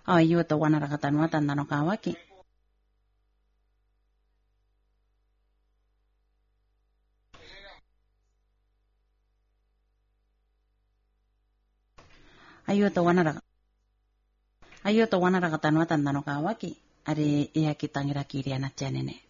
Ayuto wanarakatan watan nano kawaki. Ayuto wanarakatan watan nano kawaki. Ari iya kita ngira kiri anak janene.